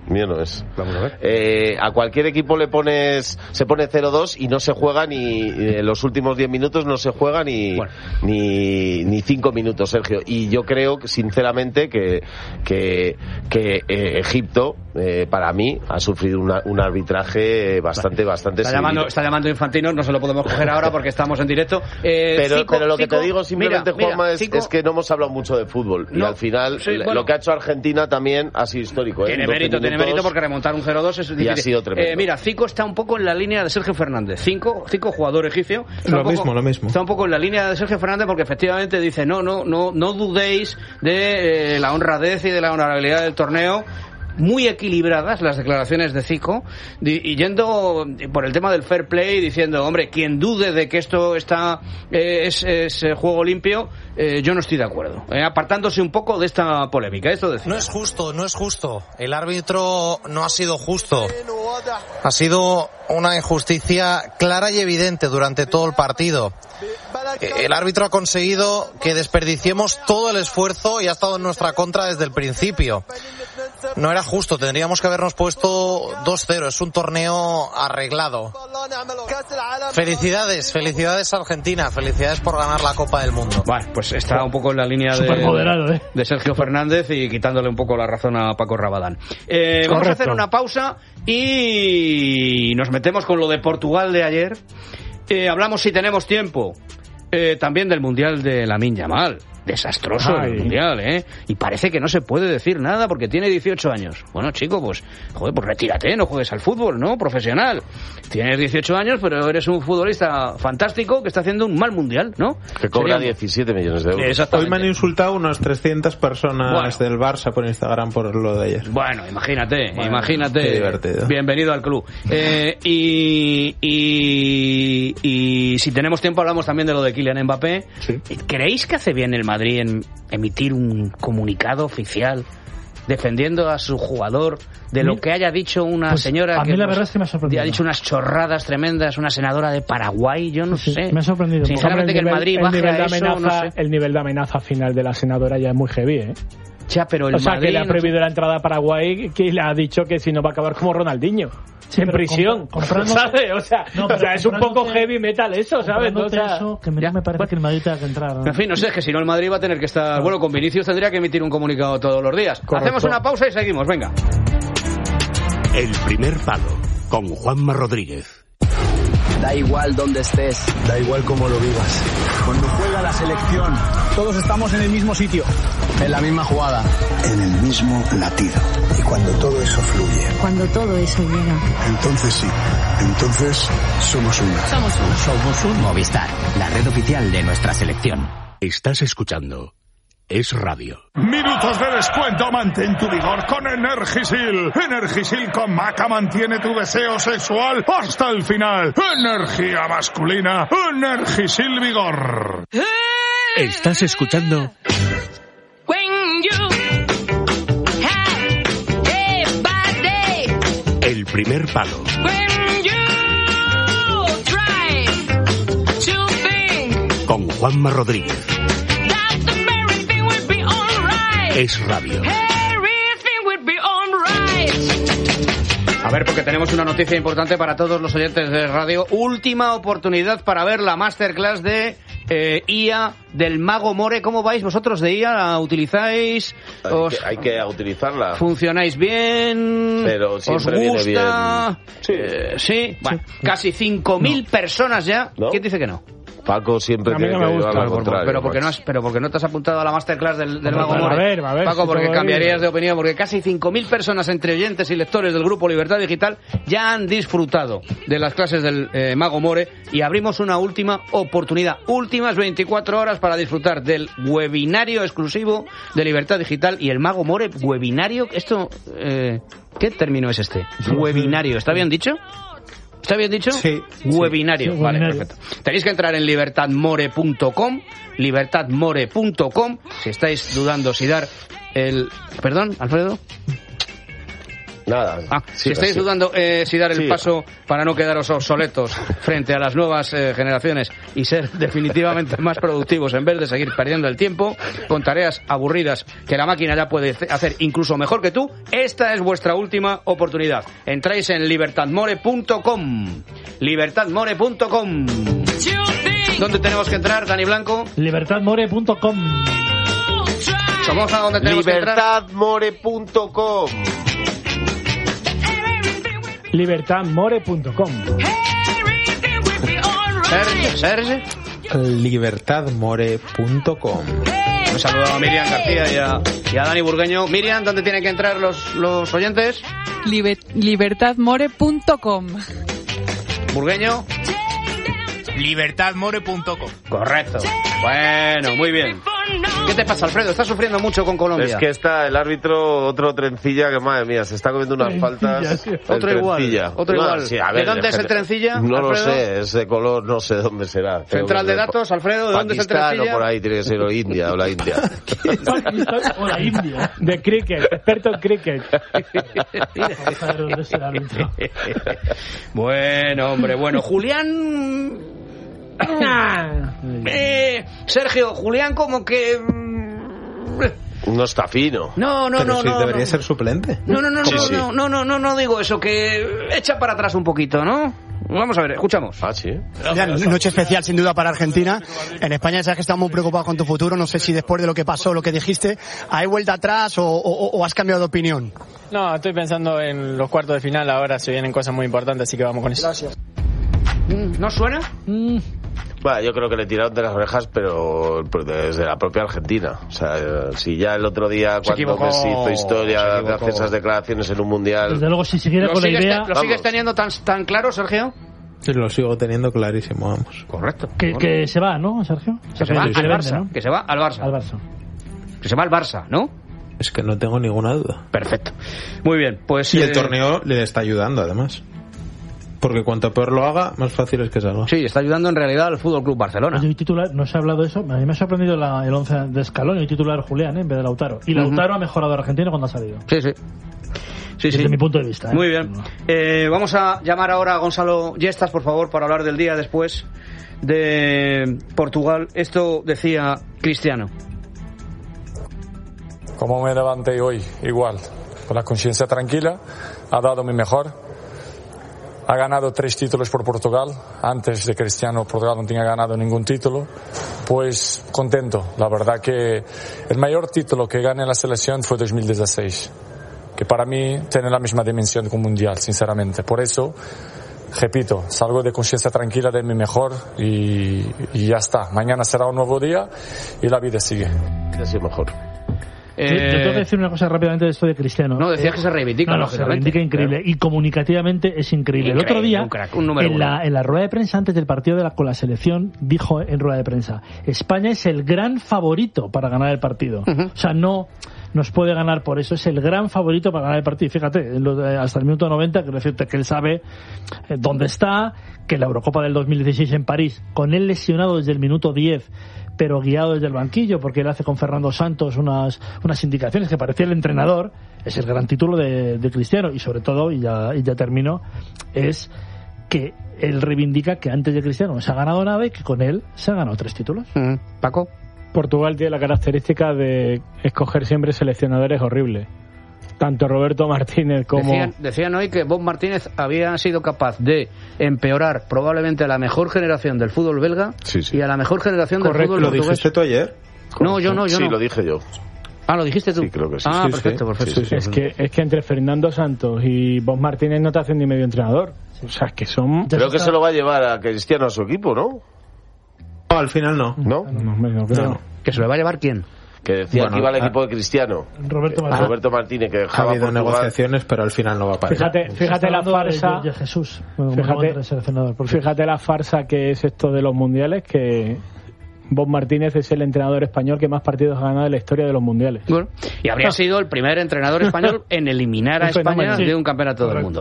mío no es. Vamos a ver. Eh, a cualquier equipo le pones, se pone cero dos y no se juega ni en los últimos diez minutos no se juega ni bueno. ni ni cinco minutos, Sergio. Y yo creo, sinceramente, que que, que eh, Egipto, eh, para mí, ha sufrido una, un arbitraje bastante, vale. bastante está llamando, está llamando Infantino, no se lo podemos coger ahora porque estamos en directo. Eh, pero, Zico, pero lo que Zico, te digo simplemente, mira, Juanma, mira, es, Zico, es que no hemos hablado mucho de fútbol. No, y al final, sí, bueno, lo que ha hecho Argentina también ha sido histórico. ¿eh? Tiene mérito, tiene mérito porque remontar un cero dos es difícil. Y ha sido tremendo. Eh, mira, Zico está un poco en la línea de Sergio Fernández. Zico, Zico jugador egipcio. Lo poco, mismo, lo mismo. Está un poco en la línea de Sergio Fernández porque efectivamente dice, no, no, no, no dudéis de eh, la honradez y de la honorabilidad del torneo. Muy equilibradas las declaraciones de Zico y yendo por el tema del fair play diciendo, hombre, quien dude de que esto está eh, es, es eh, juego limpio, eh, yo no estoy de acuerdo, eh, apartándose un poco de esta polémica. Esto de Zico. No es justo, no es justo. El árbitro no ha sido justo. Ha sido una injusticia clara y evidente durante todo el partido. El árbitro ha conseguido que desperdiciemos todo el esfuerzo y ha estado en nuestra contra desde el principio. No era justo, tendríamos que habernos puesto dos cero, es un torneo arreglado. Felicidades, felicidades a Argentina, felicidades por ganar la Copa del Mundo. Bueno, pues está un poco en la línea de, ¿eh? de Sergio Fernández y quitándole un poco la razón a Paco Rabadán. Eh, vamos a hacer una pausa y nos metemos con lo de Portugal de ayer. Eh, hablamos, si tenemos tiempo, eh, también del Mundial de Lamine Yamal. Desastroso Ay. el Mundial, ¿eh? Y parece que no se puede decir nada porque tiene dieciocho años. Bueno, chico, pues, joder, pues retírate, no juegues al fútbol, ¿no? Profesional. Tienes dieciocho años, pero eres un futbolista fantástico que está haciendo un mal Mundial, ¿no? Que cobra Sería... diecisiete millones de euros. Exactamente. Hoy me han insultado unas trescientas personas Bueno. del Barça por Instagram por lo de ayer. Bueno, imagínate, Bueno, imagínate. qué divertido. Bienvenido al club. Eh, y, y, y si tenemos tiempo hablamos también de lo de Kylian Mbappé. Sí. ¿Creéis que hace bien el Madrid en emitir un comunicado oficial defendiendo a su jugador de lo que haya dicho una Pues, señora a mí que la pues, verdad es que me ha sorprendido. ha dicho unas chorradas tremendas, una senadora de Paraguay, yo no Sí, sé. me ha sorprendido. Sinceramente, Hombre, que el nivel- Madrid el baje nivel a de eso, amenaza, no sé. el nivel de amenaza final de la senadora ya es muy heavy, ¿eh? Ya, pero el O sea, Madrid que le ha no sé. prohibido la entrada a Paraguay, que le ha dicho que si no va a acabar como Ronaldinho. Sí, en pero prisión, compra- comprando- ¿sabes? O sea, No, o pero sea, es un poco comprándote- heavy metal eso, ¿sabes? O Comprándote sea, eso, que me, ya. me parece Bueno. que el Madrid tenga que entrar. ¿no? En fin, no sé, es que si no el Madrid va a tener que estar... Bueno, con Vinicius tendría que emitir un comunicado todos los días. Correcto. Hacemos una pausa y seguimos, venga. El primer palo, con Juanma Rodríguez. Da igual donde estés. Da igual cómo lo vivas. Cuando juega la selección, todos estamos en el mismo sitio, en la misma jugada, En el mismo latido. Y cuando todo eso fluye, Cuando todo eso llega. entonces sí, entonces somos uno. Somos uno. somos un Movistar, la red oficial de nuestra selección. Estás escuchando Es Radio. Minutos de descuento, mantén tu vigor con Energisil. Energisil con Maca mantiene tu deseo sexual hasta el final. Energía masculina, Energisil Vigor. Estás escuchando El primer palo. Con Juanma Rodríguez. Es Radio. A ver, porque tenemos una noticia importante para todos los oyentes de radio. Última oportunidad para ver la masterclass de eh, I A del Mago More. ¿Cómo vais vosotros de I A? ¿La utilizáis? Hay, ¿Os que, hay que utilizarla. funcionáis bien? Pero ¿Os siempre viene gusta? bien. Sí. Eh, sí. Bueno, casi cinco mil personas ya. ¿No? ¿Quién dice que no? Paco siempre A mí tiene no me que gusta, llevar al Por- por- contrario. pero porque no macho. has, pero porque no te has apuntado a la masterclass del, del Hombre, Mago a More. ver, a ver, Paco, si porque todo cambiarías bien. de opinión, porque casi cinco mil personas entre oyentes y lectores del grupo Libertad Digital ya han disfrutado de las clases del eh, Mago More y abrimos una última oportunidad, últimas veinticuatro horas para disfrutar del webinario exclusivo de Libertad Digital y el Mago More webinario. Esto, eh, ¿qué término es este? Webinario, ¿está bien dicho? ¿Está bien dicho? Sí. Webinario. Sí, Vale, webinario. perfecto. Tenéis que entrar en libertadmore punto com, libertadmore punto com, si estáis dudando si dar el... ¿Perdón, Alfredo? Nada. Ah, sí, si estáis sí. dudando eh, si dar el Sí. paso para no quedaros obsoletos frente a las nuevas eh, generaciones y ser definitivamente más productivos en vez de seguir perdiendo el tiempo con tareas aburridas que la máquina ya puede hacer incluso mejor que tú, esta es vuestra última oportunidad. Entráis en libertadmore punto com. libertadmore punto com. ¿Dónde tenemos que entrar, Dani Blanco? libertadmore punto com. Somoza, ¿dónde tenemos que entrar? libertadmore punto com. libertadmore punto com. Serge, Serge. libertadmore punto com. Un saludo a Miriam García y a, y a Dani Burgueño. Miriam, ¿dónde tienen que entrar los, los oyentes? Liber- libertadmore punto com. Burgueño. libertadmore punto com. Correcto. Bueno, muy bien. ¿Qué te pasa, Alfredo? ¿Estás sufriendo mucho con Colombia? Es que está el árbitro, otro trencilla, que madre mía, se está comiendo unas faltas. Sí. Otro igual, trencilla. otro No, igual. sí, a ¿De ver, dónde es el trencilla, No lo Alfredo? sé, es de color, no sé dónde será. Central de datos, Alfredo, ¿de dónde es el Pakistán trencilla? o por ahí, tiene que ser o India o la India. O la India. De cricket, experto en cricket. Vamos a ver dónde es el árbitro. Bueno, hombre, bueno. Julián... eh, Sergio, Julián como que... No está fino. No, no, Pero no, sí, no. debería no. ser suplente. No, no, no, Sí, no, sí. no, no, no, no, no digo eso, que echa para atrás un poquito, ¿no? Vamos a ver, escuchamos. Ah, sí. Noche especial sin duda para Argentina. En España sabes que estamos muy preocupados con tu futuro. No sé si después de lo que pasó, lo que dijiste, ¿hay vuelta atrás o, o, o has cambiado de opinión? No, estoy pensando en los cuartos de final. Ahora se vienen cosas muy importantes, así que vamos con eso. Gracias. ¿No suena? Mm. Bueno, yo creo que le tiraron de las orejas, pero desde la propia Argentina. O sea, eh, si ya el otro día, Se cuando equivocó, Messi hizo se historia de equivocó. hacer esas declaraciones en un mundial. Desde luego, si siguiera ¿Lo con la sigues, idea te- ¿lo sigues Vamos. teniendo tan, tan claro, Sergio? Sí, lo sigo teniendo clarísimo, vamos. Correcto. que, que se va, ¿no, Sergio? Que se va Sí, al se vende, Barça. ¿no? Que se va al Barça. Al Barça. Que se va al Barça, ¿no? Es que no tengo ninguna duda. Perfecto. Muy bien, pues... Y eh, el torneo le está ayudando, además. Porque cuanto peor lo haga, más fácil es que salga. Sí, está ayudando en realidad al Fútbol Club Barcelona. Hoy titular, no se ha hablado de eso. A mí me ha sorprendido la- el once de Scaloni, hoy titular Julián, ¿eh? En vez de Lautaro. Y Lautaro ha mejorado a Argentina cuando ha salido. Sí, sí. Sí, Desde sí. mi punto de vista. ¿eh? Muy bien. Eh, vamos a llamar ahora a Gonzalo Yestas, por favor, para hablar del día después de Portugal. Esto decía Cristiano. Como me levanté hoy, igual, con la conciencia tranquila, ha dado mi mejor. Ha ganado tres títulos por Portugal. Antes de Cristiano, Portugal no tenía ganado ningún título. Pues contento. La verdad que el mayor título que gané en la selección fue dos mil dieciséis, que para mí tiene la misma dimensión que un mundial, sinceramente. Por eso, repito, salgo de conciencia tranquila de mi mejor y, y ya está. Mañana será un nuevo día y la vida sigue. Así mejor. Yo, yo tengo que decir una cosa rápidamente de esto de Cristiano. No, decía Eh, que se reivindica, No, no, se lógicamente. reivindica increíble. Y comunicativamente es increíble. El otro Increíble, día, un crack, un número en, la, uno. en la rueda de prensa antes del partido de la, con la selección, dijo en rueda de prensa, España es el gran favorito para ganar el partido. O sea, no nos puede ganar por eso. Es el gran favorito para ganar el partido. Fíjate, en lo de- hasta el minuto noventa, que decirte que él sabe eh, dónde está, que la Eurocopa del dos mil dieciséis en París, con él lesionado desde el minuto diez, pero guiado desde el banquillo, porque él hace con Fernando Santos unas, unas indicaciones que parecía el entrenador, es el gran título de, de Cristiano. Y sobre todo, y ya, y ya termino, es que él reivindica que antes de Cristiano no se ha ganado nada y que con él se han ganado tres títulos. Paco. Portugal tiene la característica de escoger siempre seleccionadores horribles. Tanto Roberto Martínez como... Decían, decían hoy que Bob Martínez había sido capaz de empeorar probablemente a la mejor generación del fútbol belga y a la mejor generación del Correcto, fútbol ¿lo portugués. dijiste tú ayer? No, yo no, yo sí, no. lo dije yo. Ah, ¿lo dijiste tú? Sí, creo que sí. Ah, Sí, perfecto, sí. perfecto. Sí, sí, Es sí. que, es que entre Fernando Santos y Bob Martínez no te hacen ni medio entrenador. O sea, es que son... Creo que se lo va a llevar a Cristiano a su equipo, ¿no? No, al final no. ¿No? No, hombre, no creo. No. ¿Que se lo va a llevar quién? Que decía Bueno, que iba al ah. equipo de Cristiano. Roberto Eh, Martínez. Roberto Martínez, que Ha dejaba habido Portugal. negociaciones, pero al final no va para Fíjate, Se fíjate está la hablando de- farsa... de, de Jesús. Bueno, Fíjate- como buen seleccionador, por cierto. Fíjate la farsa que es esto de los mundiales, que Bob Martínez es el entrenador español que más partidos ha ganado en la historia de los mundiales. Bueno, y habría sido el primer entrenador español en eliminar a Un España fenómeno, sí. de un campeonato del Correcto, mundo.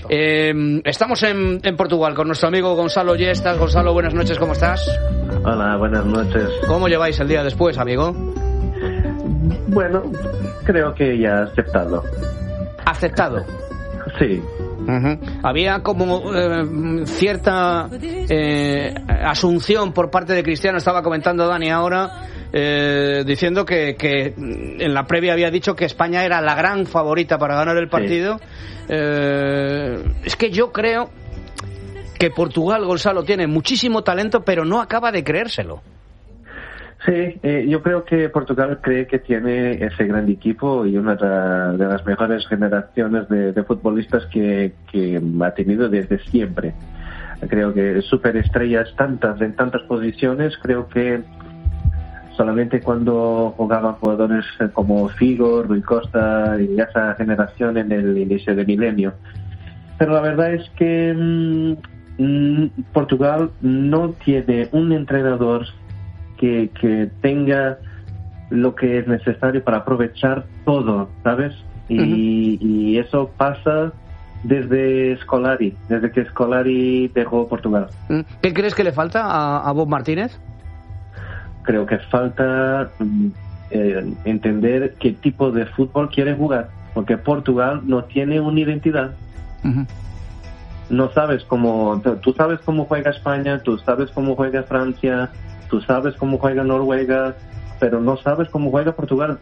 Eh, estamos en, en Portugal con nuestro amigo Gonzalo Yestas. Gonzalo, buenas noches, ¿cómo estás? Hola, buenas noches. ¿Cómo lleváis el día después, amigo? Bueno, creo que ya aceptado. Aceptado. Sí. Uh-huh. Había como eh, cierta eh, asunción por parte de Cristiano, estaba comentando Dani ahora, eh, diciendo que, que en la previa había dicho que España era la gran favorita para ganar el partido. Sí. Eh, es que yo creo que Portugal, Gonzalo, tiene muchísimo talento, pero no acaba de creérselo. Sí, eh, yo creo que Portugal cree que tiene ese gran equipo y una de, de las mejores generaciones de, de futbolistas que, que ha tenido desde siempre. Creo que superestrellas tantas en tantas posiciones, creo que solamente cuando jugaban jugadores como Figo, Rui Costa y esa generación en el inicio del milenio. Pero la verdad es que mmm, Portugal no tiene un entrenador Que, que tenga lo que es necesario para aprovechar todo, ¿sabes? Y, uh-huh. y eso pasa desde Scolari, desde que Scolari dejó Portugal. ¿Qué crees que le falta a, a Bob Martínez? Creo que falta eh, entender qué tipo de fútbol quiere jugar, porque Portugal no tiene una identidad. Uh-huh. No sabes cómo, tú sabes cómo juega España, tú sabes cómo juega Francia, tú sabes cómo juega Noruega, pero no sabes cómo juega Portugal.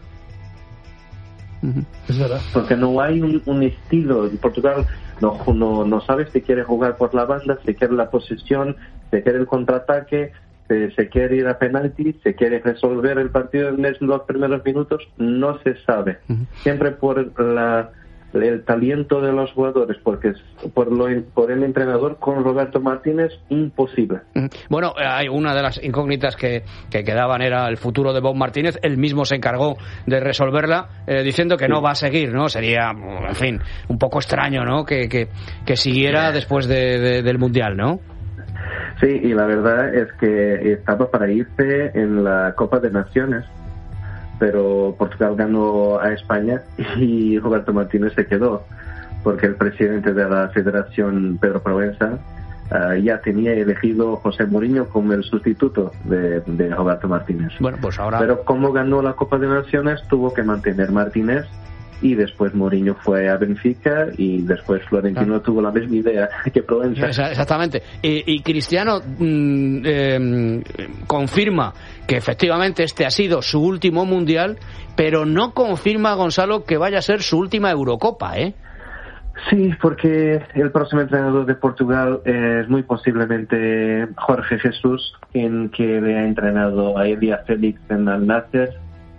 Uh-huh. Es verdad. Porque no hay un, un estilo. Portugal no, no, no sabe si quiere jugar por la banda, si quiere la posesión, si quiere el contraataque, si, si quiere ir a penalti, si quiere resolver el partido en los primeros minutos. No se sabe. Uh-huh. Siempre por la... el talento de los jugadores, porque por, lo, por el entrenador con Roberto Martínez, imposible. Bueno, hay una de las incógnitas que, que quedaban era el futuro de Bob Martínez. Él mismo se encargó de resolverla, eh, diciendo que sí. no va a seguir, ¿no? Sería, en fin, un poco extraño, ¿no? Que, que, que siguiera después de, de, del Mundial, ¿no? Sí, y la verdad es que estaba para irse en la Copa de Naciones, pero Portugal ganó a España y Roberto Martínez se quedó, porque el presidente de la Federación, Pedro Proença, uh, ya tenía elegido a José Mourinho como el sustituto de, de Roberto Martínez. Bueno, pues ahora... Pero como ganó la Copa de Naciones, tuvo que mantener Martínez, y después Mourinho fue a Benfica y después Florentino ah. tuvo la misma idea que Proença. Exactamente. Y, y Cristiano mmm, eh, confirma que efectivamente este ha sido su último Mundial, pero no confirma, Gonzalo, que vaya a ser su última Eurocopa, ¿eh? Sí, porque el próximo entrenador de Portugal es muy posiblemente Jorge Jesús, quien que le ha entrenado a Elia Félix en Al Nassr.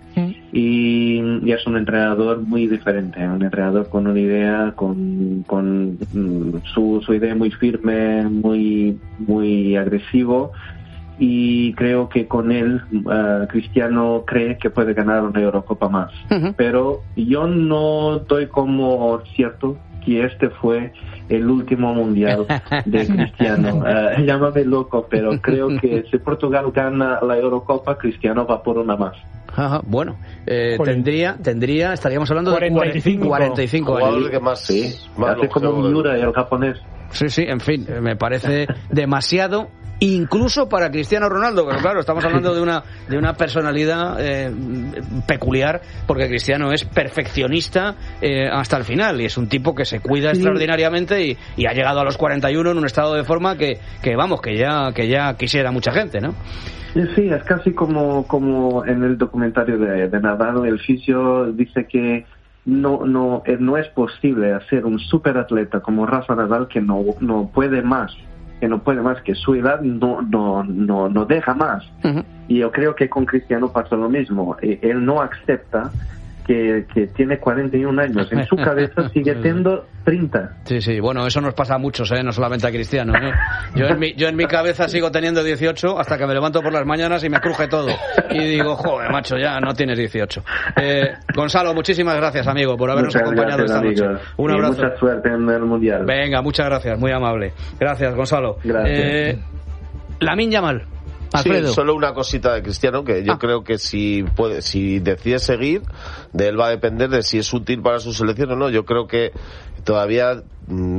Y, y es un entrenador muy diferente, un entrenador con una idea, con, con su, su idea muy firme, muy, muy agresivo, y creo que con él uh, Cristiano cree que puede ganar una Eurocopa más. Uh-huh. Pero yo no doy como cierto que este fue el último mundial de Cristiano. Uh, llámame loco, pero creo que si Portugal gana la Eurocopa, Cristiano va por una más. Ajá, bueno, eh, tendría, tendría, estaríamos hablando de cuarenta y cinco, cuarenta y cinco años. Que más, sí, más hace como Miura, el japonés. Sí, sí, en fin, me parece demasiado, incluso para Cristiano Ronaldo, pero claro, estamos hablando de una de una personalidad eh, peculiar, porque Cristiano es perfeccionista eh, hasta el final, y es un tipo que se cuida sí. extraordinariamente y, y ha llegado a los cuarenta y uno en un estado de forma que, que vamos, que ya que ya quisiera mucha gente, ¿no? Sí, es casi como como en el documentario de, de Nadal, el fisio dice que no no no es posible hacer un superatleta como Rafa Nadal que no no puede más, que no puede más, que su edad no no no no deja más. Uh-huh. Y yo creo que con Cristiano pasa lo mismo. Él no acepta que, que tiene cuarenta y un años. En su cabeza sigue teniendo treinta. Sí, sí, bueno, eso nos pasa a muchos, ¿eh? No solamente a Cristiano, ¿eh? Yo en mi, yo en mi cabeza sigo teniendo dieciocho hasta que me levanto por las mañanas y me cruje todo. Y digo, joder, macho, ya no tienes dieciocho. Eh, Gonzalo, muchísimas gracias, amigo, por habernos muchas acompañado gracias, esta noche. Un abrazo. Y mucha suerte en el Mundial. Venga, muchas gracias, muy amable. Gracias, Gonzalo. Gracias. Eh, Lamine Yamal. Alfredo. Sí, solo una cosita de Cristiano, que yo ah. creo que si puede, si decide seguir, de él va a depender de si es útil para su selección o no. Yo creo que todavía,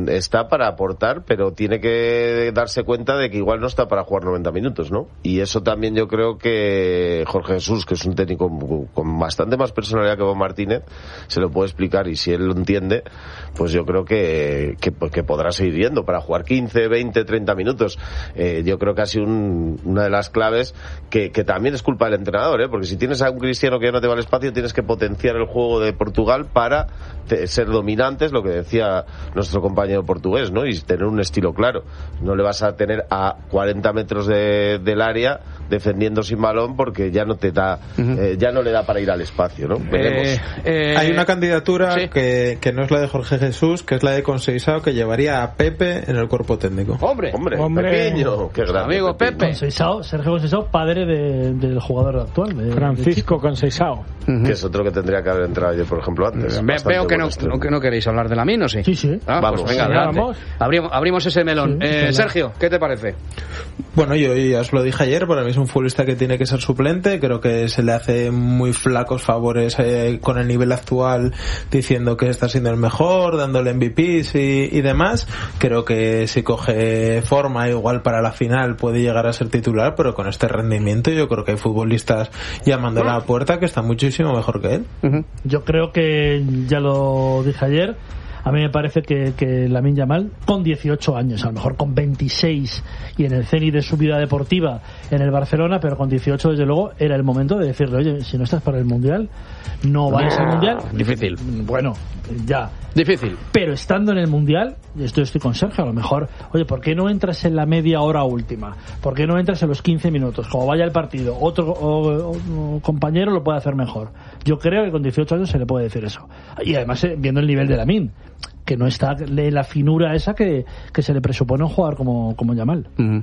está para aportar, pero tiene que darse cuenta de que igual no está para jugar noventa minutos, ¿no? Y eso también yo creo que Jorge Jesús, que es un técnico con bastante más personalidad que Bob Martínez, se lo puede explicar, y si él lo entiende, pues yo creo que, que, que podrá seguir yendo para jugar quince, veinte, treinta minutos. Eh, yo creo que ha sido un, una de las claves que, que también es culpa del entrenador, ¿eh? Porque si tienes a un Cristiano que ya no te va al espacio, tienes que potenciar el juego de Portugal para te, ser dominantes, lo que decía nuestro compañero portugués, ¿no? Y tener un estilo claro. No le vas a tener a cuarenta metros de, del área defendiendo sin balón, porque ya no te da, uh-huh. eh, ya no le da para ir al espacio, ¿no? Veremos. Eh, eh, Hay una candidatura ¿sí? que, que no es la de Jorge Jesús, que es la de Conceição, que llevaría a Pepe en el cuerpo técnico. Hombre, hombre, hombre pequeño, qué grande, amigo Pepe. Conceição, Sergio Conceição, padre de, del jugador actual, de, Francisco Conceição, uh-huh. que es otro que tendría que haber entrado ayer, por ejemplo, antes. Ve, veo que no, no, que no queréis hablar de Lamine, ¿o sí? Sí, sí. Ah, vamos, pues venga, sí, adelante. vamos. Abrimos, abrimos ese melón. Sí, eh, sí, Sergio, ¿qué te parece? Bueno, yo ya os lo dije ayer, para mí es un futbolista que tiene que ser suplente. Creo que se le hace muy flacos favores eh, con el nivel actual, diciendo que está siendo el mejor, dándole M V Pes y, y demás. Creo que si coge forma, igual para la final puede llegar a ser titular, pero con este rendimiento yo creo que hay futbolistas llamándole a la puerta que están muchísimo mejor que él. Uh-huh. Yo creo que, ya lo dije ayer, a mí me parece que, que Lamine Yamal, con dieciocho años, a lo mejor con veintiséis y en el cenit de su vida deportiva en el Barcelona, pero con dieciocho desde luego era el momento de decirle, oye, si no estás para el Mundial, no vayas al Mundial. Difícil. Bueno, ya. Difícil. Pero estando en el Mundial, esto estoy con Sergio, a lo mejor, oye, ¿por qué no entras en la media hora última? ¿Por qué no entras en los quince minutos? Como vaya el partido, otro o, o, compañero lo puede hacer mejor. Yo creo que con dieciocho años se le puede decir eso. Y además, eh, viendo el nivel de Lamine, que no está de la finura esa que, que se le presupone a un jugador como, como Yamal. Uh-huh.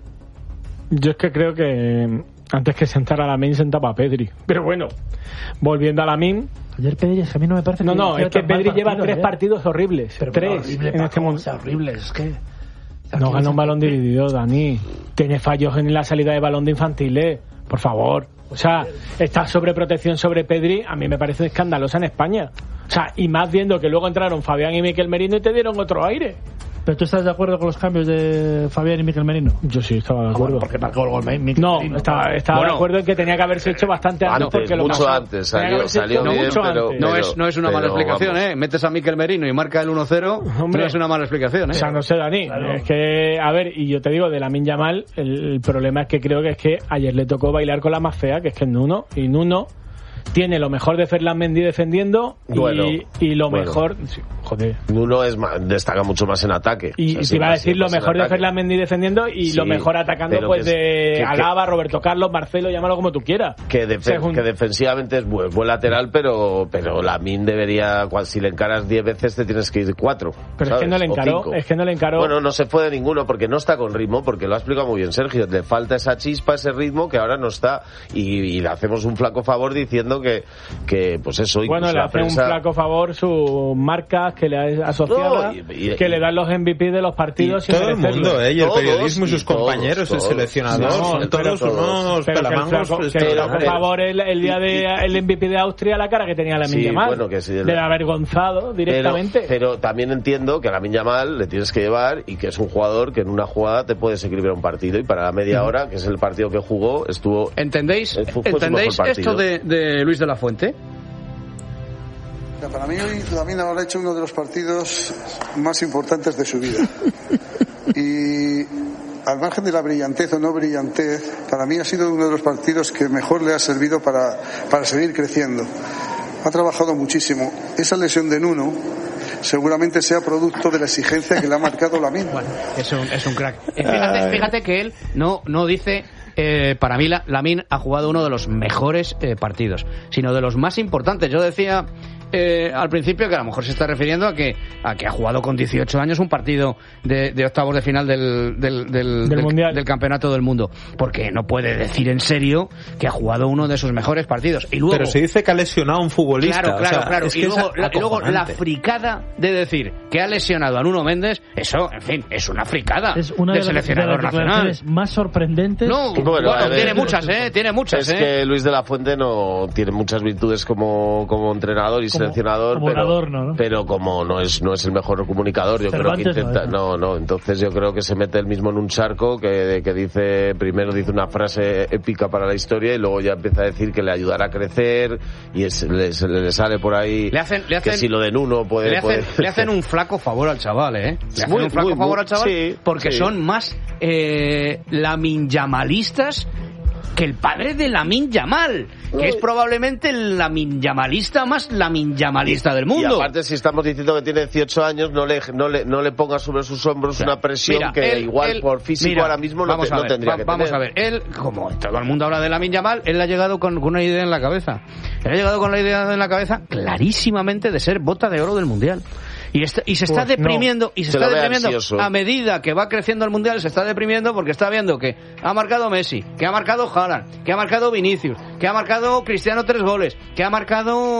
Yo es que creo que antes que sentar a Lamine sentaba a Pedri. Pero bueno, volviendo a Lamine, ayer Pedri, a mí no me parece que no, no, es que Pedri lleva tres ayer. partidos horribles. Pero tres horrible, en este mundo. Horribles, es que no gana un balón dividido, Dani. Tiene fallos en la salida de balón de infantiles. Por favor. O sea, esta sobreprotección sobre Pedri a mí me parece escandalosa en España. O sea, y más viendo que luego entraron Fabián y Miquel Merino y te dieron otro aire. ¿Pero tú estás de acuerdo con los cambios de Fabián y Miquel Merino? Yo sí estaba de acuerdo. Porque marcó el gol Miquel No, Merino. estaba, estaba bueno, de acuerdo en que tenía que haberse hecho bastante antes. Antes, porque lo mucho pasó. antes, salió, salió no, bien, mucho pero, antes. No pero, es, no es una pero, mala explicación, vamos. ¿eh? Metes a Miquel Merino y marca el uno cero, Hombre, no es una mala explicación, ¿eh? O sea, no sé, Dani. Claro. Es que, a ver, y yo te digo, de Lamine Yamal, el, el problema es que creo que es que ayer le tocó bailar con la más fea, que es que es Nuno, y Nuno tiene lo mejor de Ferland Mendy defendiendo y, bueno, y lo bueno. mejor sí, joder Nuno es más, destaca mucho más en ataque, y, o sea, y sí, te iba a decir lo más en mejor de ataque. Ferland Mendy defendiendo y Sí, lo mejor atacando pues que, de que, Alaba, Roberto Carlos, Marcelo, llámalo como tú quieras. Que, defe- Según... que defensivamente es buen, buen lateral, pero pero Lamine debería, si le encaras diez veces te tienes que ir cuatro. Pero ¿sabes? es que no le encaró, es que no le encaró. Bueno, no se fue de ninguno porque no está con ritmo, porque lo ha explicado muy bien Sergio. Le falta esa chispa, ese ritmo que ahora no está, y, y le hacemos un flaco favor diciendo que, que pues eso. Bueno, le hace prensa... un flaco favor sus marcas que le ha asociado, no, y, y, que y, le dan los M V P de los partidos. Y todo el mundo, eh, y el periodismo y sus todos, compañeros, todos, el seleccionador, no, son todos unos pelamangos. Que el flaco favor el, el día de el M V P de Austria, la cara que tenía Lamine sí, Yamal, bueno, que sí, le ha avergonzado directamente. Pero, pero también entiendo que a Lamine Yamal le tienes que llevar y que es un jugador que en una jugada te puede desequilibrar un partido, y para la media hora, que es el partido que jugó, estuvo... ¿Entendéis, ¿entendéis esto de, de Luis de la Fuente? Para mí hoy Lamine Yamal ha hecho uno de los partidos más importantes de su vida. Y al margen de la brillantez o no brillantez, para mí ha sido uno de los partidos que mejor le ha servido para, para seguir creciendo. Ha trabajado muchísimo. Esa lesión de Nuno seguramente sea producto de la exigencia que le ha marcado Lamine. Bueno, es un, es un crack. Fíjate, fíjate que él no, no dice... Eh, para mí Lamine ha jugado uno de los mejores eh, partidos, sino de los más importantes. Yo decía eh, al principio que a lo mejor se está refiriendo a que a que ha jugado con dieciocho años un partido de, de octavos de final del del, del, del, del, del campeonato del mundo, porque no puede decir en serio que ha jugado uno de sus mejores partidos. Y luego, pero se dice que ha lesionado a un futbolista. Claro, claro, o sea, claro. Es y, que luego, es la, y luego la fricada de decir que ha lesionado a Nuno Méndez, eso, en fin, es una fricada es una del de seleccionador de las nacional. Más sorprendentes. No, que... bueno, bueno tiene muchas, ¿eh? Tiene muchas, es ¿eh? que Luis de la Fuente no tiene muchas virtudes como, como entrenador y como seleccionador, como pero, Adorno, ¿no? pero como no es no es el mejor comunicador, yo Cervantes creo que intenta, no, no, no, entonces yo creo que se mete él mismo en un charco que, que dice, primero dice una frase épica para la historia y luego ya empieza a decir que le ayudará a crecer y es, le, le sale por ahí le hacen, le hacen, que si lo den uno puede... Le hacen, puede... le hacen un flaco favor al chaval, ¿eh? Le hacen muy, un flaco muy, favor muy, al chaval sí, porque sí. son más eh, laminjamalistas que el padre de Lamin Yamal, que es probablemente el Lamin Yamalista más Lamin Yamalista del mundo. Y aparte, si estamos diciendo que tiene dieciocho años, no le, no le, no le ponga sobre sus hombros, o sea, una presión mira, que él, igual él, por físico mira, ahora mismo no, te, no ver, tendría va, que vamos tener. Vamos a ver, él, como todo el mundo habla de Lamin Yamal, él ha llegado con, con una idea en la cabeza. Él ha llegado con la idea en la cabeza clarísimamente de ser bota de oro del Mundial. Y, está, y se está pues deprimiendo, no. y se, se está deprimiendo ansioso. A medida que va creciendo el Mundial, se está deprimiendo porque está viendo que ha marcado Messi, que ha marcado Haaland, que ha marcado Vinicius, que ha marcado Cristiano tres goles, que ha marcado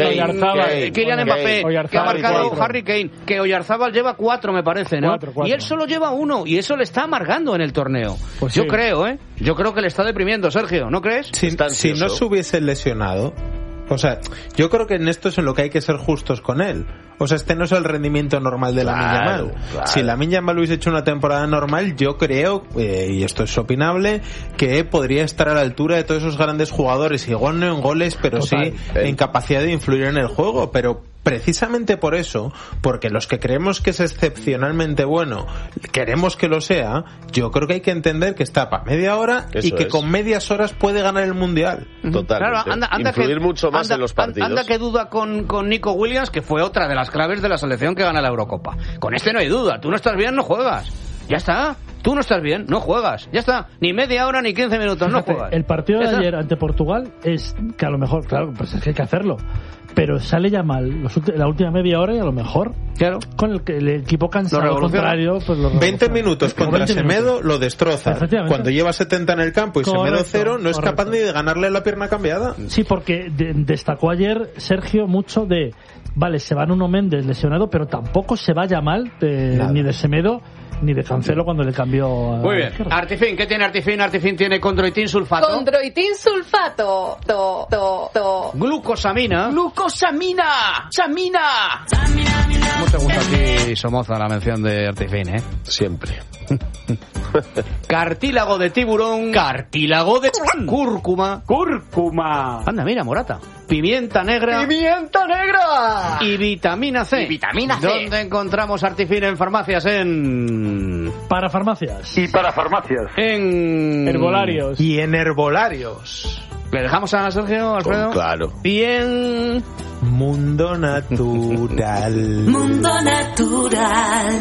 Kane, Kylian Mbappé, Oyarzábal, que ha marcado cuatro. Harry Kane, que Oyarzábal lleva cuatro, me parece, ¿no? Cuatro, cuatro. Y él solo lleva uno, y eso le está amargando en el torneo. Pues Yo sí. creo, ¿eh? Yo creo que le está deprimiendo, Sergio, ¿no crees? Si, si no se hubiese lesionado... O sea, yo creo que en esto es en lo que hay que ser justos con él. O sea, este no es el rendimiento normal de claro, Lamine Yamal. Claro. Si Lamine Yamal hubiese hecho una temporada normal, yo creo, eh, y esto es opinable, que podría estar a la altura de todos esos grandes jugadores. Igual no en goles, pero Total. sí en capacidad de influir en el juego. Pero precisamente por eso, porque los que creemos que es excepcionalmente bueno, queremos que lo sea, yo creo que hay que entender que está para media hora eso y que es. con medias horas puede ganar el Mundial. Totalmente. Claro, anda, anda influir que, mucho más anda, en los partidos. Anda que duda con, con Nico Williams, que fue otra de las claves de la selección que gana la Eurocopa. Con este no hay duda. Tú no estás bien, no juegas. Ya está. Tú no estás bien, no juegas. Ya está. Ni media hora ni quince minutos, Fíjate, no juegas. El partido de ayer ante Portugal es que a lo mejor, claro, pues es que hay que hacerlo. Pero sale ya mal los, la última media hora y a lo mejor claro. con el, el equipo cansado contrario pues lo veinte minutos contra veinte Semedo minutos. Lo destroza. Cuando lleva setenta en el campo y correcto, Semedo cero no es correcto. capaz ni de ganarle la pierna cambiada. Sí, porque de, destacó ayer Sergio mucho de vale, se va Nuno Méndez lesionado, pero tampoco se vaya mal de, ni de Semedo ni de Cancelo cuando le cambió a Muy bien. Artifin, ¿qué tiene Artifin? Artifin tiene condroitin sulfato. Condroitin sulfato. To, to, to. Glucosamina. Glucosamina. Samina. ¿Cómo te gusta a ti, Somoza, la mención de Artifin, eh? Siempre. Cartílago de tiburón. Cartílago de cúrcuma. Cúrcuma. Anda, mira, Morata. Pimienta negra. Pimienta negra. Y vitamina C. Y vitamina C. ¿Dónde encontramos Artifin en farmacias? En... Para farmacias. Y para farmacias. En... Herbolarios. Y en herbolarios. ¿Le dejamos a Sergio, Alfredo? Oh, claro. Y en... Mundo Natural. Mundo Natural.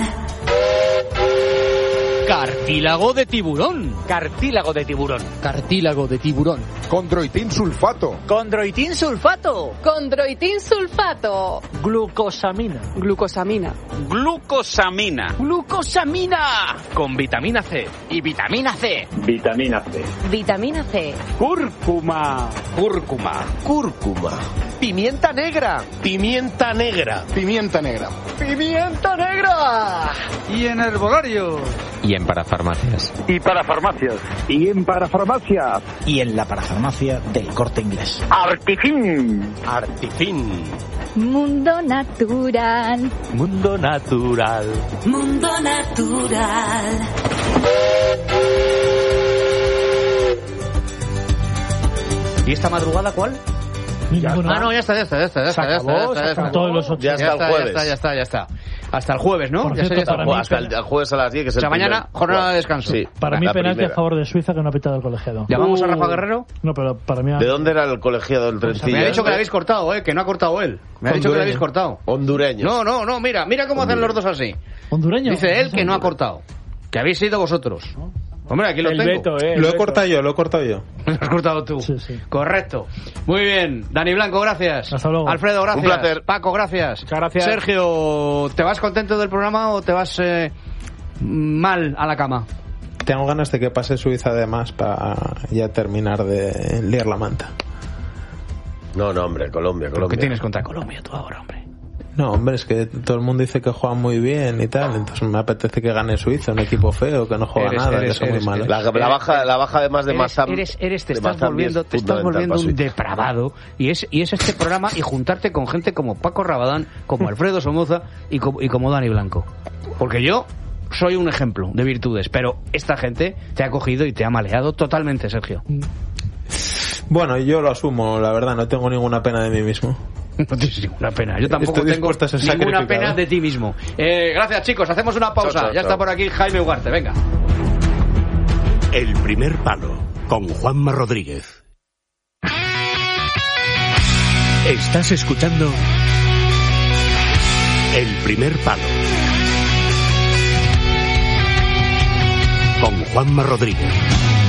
Cartílago de tiburón. Cartílago de tiburón. Cartílago de tiburón. Condroitin sulfato. Condroitin sulfato. Condroitin sulfato. Glucosamina. Glucosamina. Glucosamina. Glucosamina. Con vitamina C. Y vitamina C. Vitamina C. Vitamina C. Cúrcuma. Cúrcuma. Cúrcuma. Pimienta negra. Pimienta negra. Pimienta negra. Pimienta negra. Y en herbolarios. Y en parafarmacias. Y para farmacias. Y en parafarmacias. Y en la parafarmacia del Corte Inglés. Artifin. Artifin. Mundo Natural. Mundo Natural. Mundo Natural. ¿Y esta madrugada cuál? Ya, ah, no, ya está, ya está, ya está. Ya se está, acabó, ya está, ya está, se todos los ocho. Ya está, ya el está, jueves. Ya está, ya está, ya está. Hasta el jueves, ¿no? Por Ya cierto, está, ya para está. mí, Hasta el, el jueves a las diez, que es o el sea, mañana, primer... jornada de descanso. Sí, para mí, penalti a favor de Suiza que no ha pitado el colegiado. ¿Llamamos uh. a Rafa Guerrero? No, pero para mí... ¿De dónde era el colegiado del pues Trencilla? Me ha dicho que le habéis cortado, ¿eh? Que no ha cortado él. Me ha dicho que le habéis cortado. Hondureño. No, no, no, mira, mira cómo hacen los dos así. ¿Hondureño? Dice él que no ha cortado. Que habéis sido vosotros. Hombre, aquí lo el tengo. Beto, eh, lo he Beto. cortado yo, lo he cortado yo. Lo has cortado tú. Sí, sí. Correcto. Muy bien. Dani Blanco, gracias. Hasta luego. Alfredo, gracias. Un placer. Paco, gracias. Muchas gracias. Sergio, ¿te vas contento del programa o te vas eh, mal a la cama? Tengo ganas de que pase Suiza además para ya terminar de liar la manta. No, no, hombre, Colombia, Colombia. ¿Qué tienes contra Colombia tú ahora, hombre? No, hombre, es que todo el mundo dice que juega muy bien y tal, entonces me apetece que gane Suiza, un equipo feo, que no juega Eres- nada, eres- que son eres- muy malos. La, la baja, la baja además de Eres, Mazam. eres, eres- te de estás Mazambi volviendo, es te estás fundamental volviendo para un Suiza. depravado y es y es este programa y juntarte con gente como Paco Rabadán, como Alfredo Somoza y como, y como Dani Blanco. Porque yo soy un ejemplo de virtudes, pero esta gente te ha cogido y te ha maleado totalmente, Sergio. Bueno, yo lo asumo, la verdad, no tengo ninguna pena de mí mismo. No tienes ninguna pena. Yo tampoco Estoy tengo dispuesto a ser ninguna sacrificado. pena de ti mismo. Eh, gracias, chicos. Hacemos una pausa. Chao, chao, ya chao. está por aquí Jaime Ugarte. Venga. El primer palo con Juanma Rodríguez. Estás escuchando El primer palo con Juanma Rodríguez.